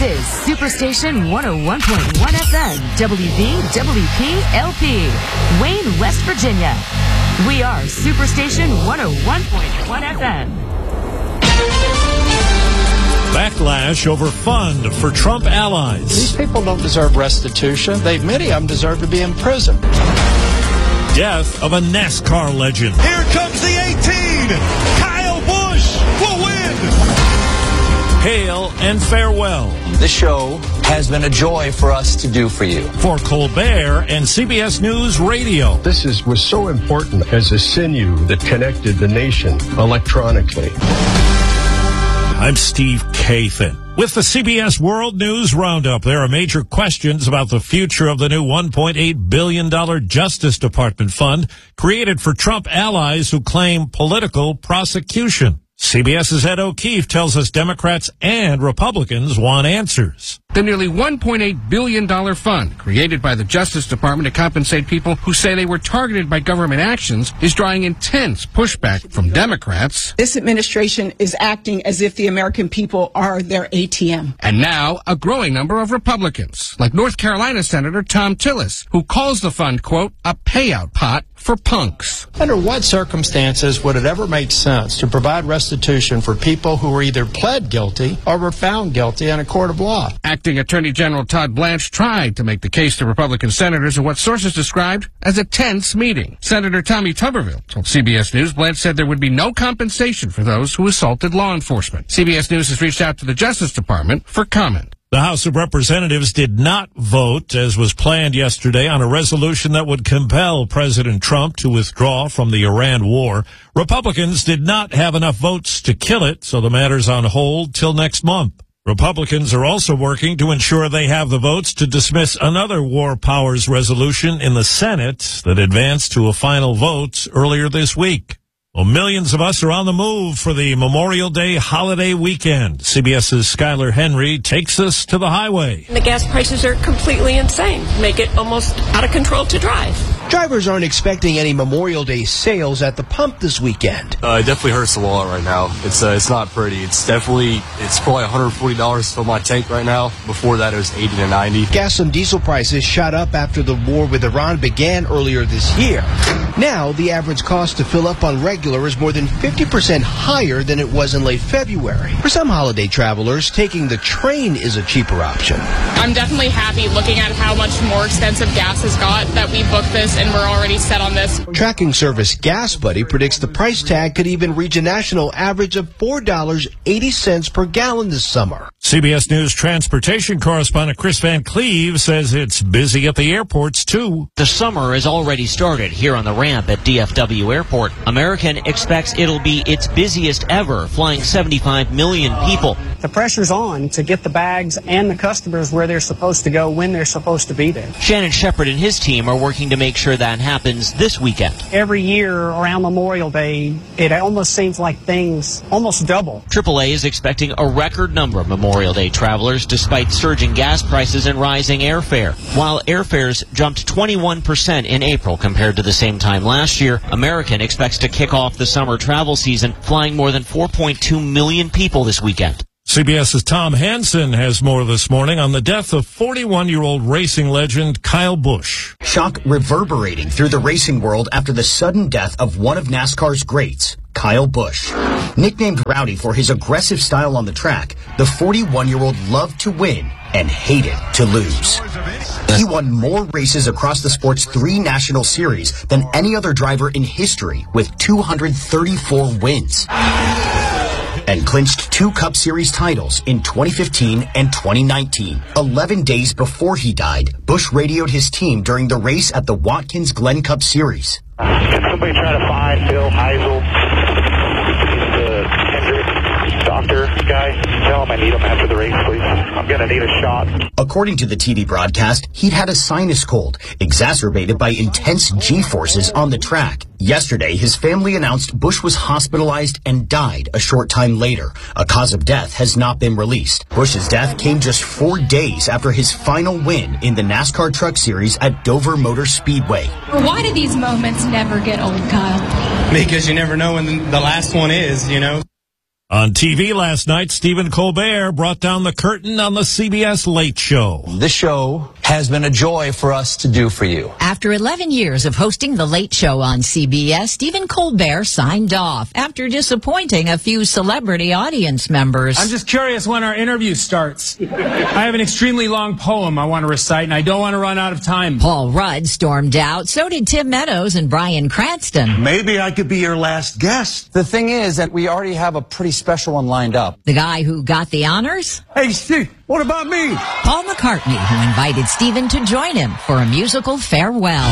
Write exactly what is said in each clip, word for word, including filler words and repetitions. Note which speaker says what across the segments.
Speaker 1: is Superstation one oh one point one F M, W V W P L P, Wayne, West Virginia. We are Superstation one oh one point one F M.
Speaker 2: Backlash over fund for Trump allies.
Speaker 3: These people don't deserve restitution. They, many of them deserve to be in prison.
Speaker 2: Death of a NASCAR legend.
Speaker 4: Here comes the eighteen. Kyle Busch will win.
Speaker 2: Hail and farewell.
Speaker 5: This show has been a joy for us to do for you.
Speaker 2: For Colbert and C B S News Radio.
Speaker 6: This is was so important as a sinew that connected the nation electronically.
Speaker 2: I'm Steve Kathan. With the C B S World News Roundup, there are major questions about the future of the new one point eight billion dollars Justice Department fund created for Trump allies who claim political prosecution. CBS's Ed O'Keefe tells us Democrats and Republicans want answers.
Speaker 7: The nearly one point eight billion dollars fund created by the Justice Department to compensate people who say they were targeted by government actions is drawing intense pushback from Democrats.
Speaker 8: This administration is acting as if the American people are their A T M.
Speaker 7: And now a growing number of Republicans, like North Carolina Senator Thom Tillis, who calls the fund, quote, a payout pot for punks.
Speaker 3: Under what circumstances would it ever make sense to provide restitution for people who were either pled guilty or were found guilty in a court of law?
Speaker 7: Acting Attorney General Todd Blanche tried to make the case to Republican senators in what sources described as a tense meeting. Senator Tommy Tuberville told C B S News Blanche said there would be no compensation for those who assaulted law enforcement. C B S News has reached out to the Justice Department for comment.
Speaker 2: The House of Representatives did not vote, as was planned yesterday, on a resolution that would compel President Trump to withdraw from the Iran war. Republicans did not have enough votes to kill it, so the matter's on hold till next month. Republicans are also working to ensure they have the votes to dismiss another war powers resolution in the Senate that advanced to a final vote earlier this week. Well, millions of us are on the move for the Memorial Day holiday weekend. CBS's Skylar Henry takes us to the highway.
Speaker 9: The gas prices are completely insane. Make it almost out of control to drive.
Speaker 10: Drivers aren't expecting any Memorial Day sales at the pump this weekend.
Speaker 11: Uh, it definitely hurts the wallet right now. It's uh, it's not pretty. It's definitely, it's probably one hundred forty dollars to fill my tank right now. Before that, it was eighty to ninety.
Speaker 10: Gas and diesel prices shot up after the war with Iran began earlier this year. Now, the average cost to fill up on regular is more than fifty percent higher than it was in late February. For some holiday travelers, taking the train is a cheaper option.
Speaker 12: I'm definitely happy looking at how much more expensive gas has got that we booked this and we're already set on this.
Speaker 10: Tracking service Gas Buddy predicts the price tag could even reach a national average of four dollars and eighty cents per gallon this summer.
Speaker 2: C B S News transportation correspondent Chris Van Cleve says it's busy at the airports, too.
Speaker 13: The summer has already started here on the ramp at D F W Airport. American expects it'll be its busiest ever, flying seventy-five million people.
Speaker 14: The pressure's on to get the bags and the customers where they're supposed to go when they're supposed to be there.
Speaker 13: Shannon Shepard and his team are working to make sure that happens this weekend.
Speaker 14: Every year around Memorial Day, it almost seems like things almost double.
Speaker 13: triple A is expecting a record number of Memorial Day travelers despite surging gas prices and rising airfare. While airfares jumped twenty-one percent in April compared to the same time last year, American expects to kick off the summer travel season, flying more than four point two million people this weekend.
Speaker 2: CBS's Tom Hansen has more this morning on the death of forty-one-year-old racing legend Kyle Busch.
Speaker 15: Shock reverberating through the racing world after the sudden death of one of NASCAR's greats, Kyle Busch. Nicknamed Rowdy for his aggressive style on the track, the forty-one-year-old loved to win and hated to lose. He won more races across the sport's three national series than any other driver in history, with two hundred thirty-four wins. And clinched two Cup Series titles in twenty fifteen and twenty nineteen. Eleven days before he died, Busch radioed his team during the race at the Watkins Glen Cup Series.
Speaker 16: Can somebody try to find Bill Heisel? He's the Hendrick doctor guy. Tell him I need him after the race, please. I'm going to need a shot.
Speaker 15: According to the T V broadcast, he'd had a sinus cold, exacerbated by intense G-forces on the track. Yesterday, his family announced Busch was hospitalized and died a short time later. A cause of death has not been released. Busch's death came just four days after his final win in the NASCAR Truck Series at Dover Motor Speedway.
Speaker 17: Why do these moments never get old, Kyle?
Speaker 18: Because you never know when the last one is, you know.
Speaker 2: On T V last night, Stephen Colbert brought down the curtain on the C B S Late Show.
Speaker 5: This show has been a joy for us to do for you.
Speaker 17: After eleven years of hosting The Late Show on C B S, Stephen Colbert signed off after disappointing a few celebrity audience members.
Speaker 18: I'm just curious when our interview starts. I have an extremely long poem I want to recite, and I don't want to run out of time.
Speaker 17: Paul Rudd stormed out. So did Tim Meadows and Bryan Cranston.
Speaker 4: Maybe I could be your last guest.
Speaker 5: The thing is that we already have a pretty special one lined up.
Speaker 17: The guy who got the honors?
Speaker 4: Hey, Steve, what about me?
Speaker 17: Paul McCartney, who invited Stephen to join him for a musical farewell.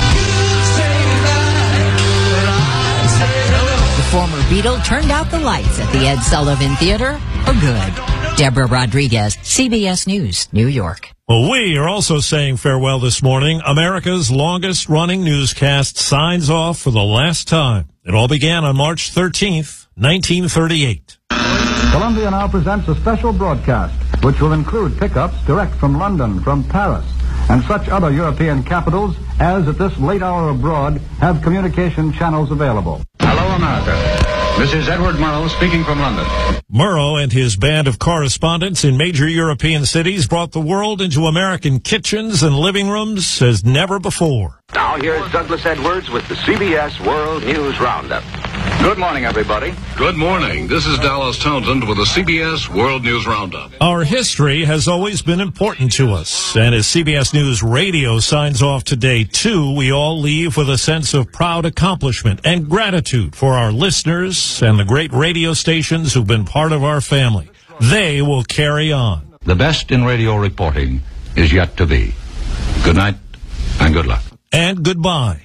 Speaker 17: The former Beatle turned out the lights at the Ed Sullivan Theater for good. Deborah Rodriguez, C B S News, New York.
Speaker 2: Well, we are also saying farewell this morning. America's longest-running newscast signs off for the last time. It all began on March thirteenth, nineteen thirty-eight.
Speaker 19: Columbia now presents a special broadcast, which will include pickups direct from London, from Paris, and such other European capitals as at this late hour abroad have communication channels available.
Speaker 20: Hello, America. This is Edward Murrow speaking from London.
Speaker 2: Murrow and his band of correspondents in major European cities brought the world into American kitchens and living rooms as never before.
Speaker 21: Now here's Douglas Edwards with the C B S World News Roundup. Good morning, everybody.
Speaker 22: Good morning. This is Dallas Townsend with the C B S World News Roundup.
Speaker 2: Our history has always been important to us, and as C B S News Radio signs off today, too, we all leave with a sense of proud accomplishment and gratitude for our listeners and the great radio stations who've been part of our family. They will carry on.
Speaker 20: The best in radio reporting is yet to be. Good night and good luck.
Speaker 2: And goodbye.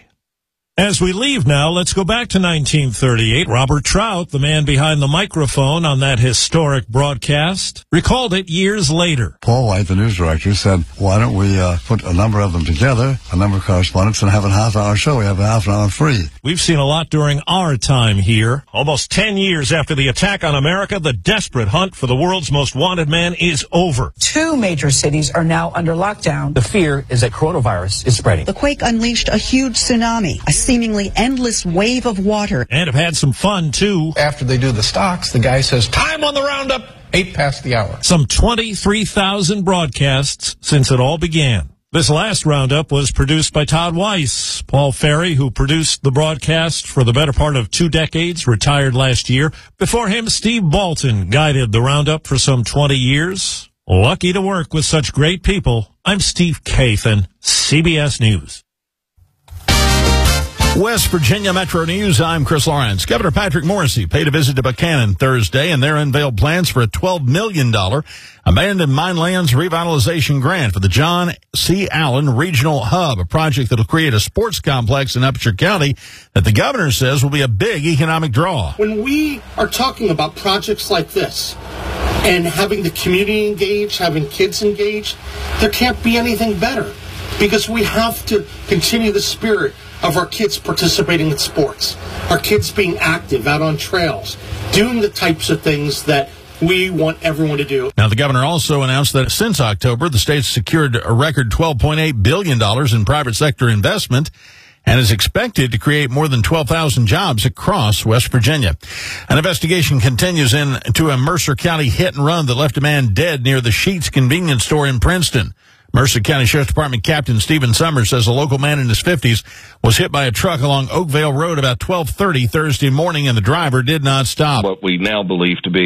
Speaker 2: As we leave now, let's go back to nineteen thirty-eight. Robert Trout, the man behind the microphone on that historic broadcast, recalled it years later.
Speaker 23: Paul White, the news director, said, why don't we uh, put a number of them together, a number of correspondents, and have a half-hour show. We have a half an hour free.
Speaker 2: We've seen a lot during our time here. Almost ten years after the attack on America, the desperate hunt for the world's most wanted man is over.
Speaker 24: Two major cities are now under lockdown.
Speaker 5: The fear is that coronavirus is spreading.
Speaker 25: The quake unleashed a huge tsunami, a seemingly endless wave of water.
Speaker 2: And have had some fun, too.
Speaker 3: After they do the stocks, the guy says, time on the roundup, eight past the hour.
Speaker 2: Some twenty-three thousand broadcasts since it all began. This last roundup was produced by Todd Weiss. Paul Ferry, who produced the broadcast for the better part of two decades, retired last year. Before him, Steve Baltin guided the roundup for some twenty years. Lucky to work with such great people. I'm Steve Kathan, C B S News.
Speaker 26: West Virginia Metro News, I'm Chris Lawrence. Governor Patrick Morrisey paid a visit to Buchanan Thursday, and there unveiled plans for a twelve million dollars abandoned mine lands revitalization grant for the John C. Allen Regional Hub, a project that will create a sports complex in Upshur County that the governor says will be a big economic draw.
Speaker 27: When we are talking about projects like this and having the community engaged, having kids engaged, there can't be anything better, because we have to continue the spirit of our kids participating in sports, our kids being active out on trails, doing the types of things that we want everyone to do.
Speaker 26: Now, the governor also announced that since October, the state's secured a record twelve point eight billion dollars in private sector investment and is expected to create more than twelve thousand jobs across West Virginia. An investigation continues into a Mercer County hit and run that left a man dead near the Sheetz convenience store in Princeton. Mercer County Sheriff's Department Captain Stephen Summers says a local man in his fifties was hit by a truck along Oakvale Road about twelve thirty Thursday morning, and the driver did not stop.
Speaker 28: What we now believe to be